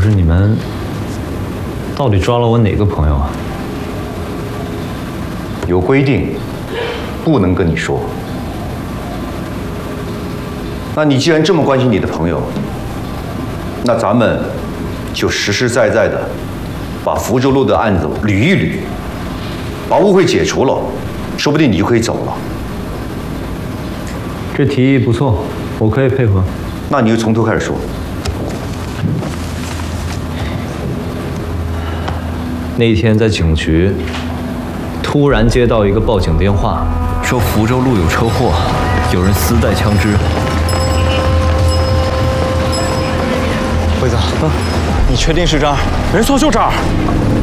是你们到底抓了我哪个朋友啊？ 有规定，不能跟你说。那你既然这么关心你的朋友，那咱们就实实在在的把福州路的案子捋一捋，把误会解除了，说不定你就可以走了。 这提议不错，我可以配合。 那你就从头开始说。 那天在警局，突然接到一个报警电话，说福州路有车祸，有人私带枪支。 辉子，你确定是这儿？没错，就这儿。